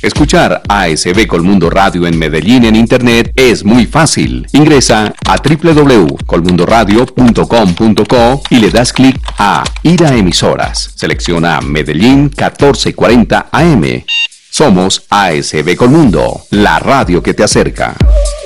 Escuchar ASB Colmundo Radio en Medellín en Internet es muy fácil. Ingresa a www.colmundoradio.com.co y le das clic a Ir a emisoras. Selecciona Medellín 1440 AM. Somos ASB Colmundo, la radio que te acerca.